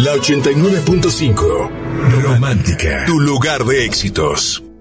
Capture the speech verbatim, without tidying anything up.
La ochenta y nueve punto cinco. Romántica. Tu lugar de éxitos.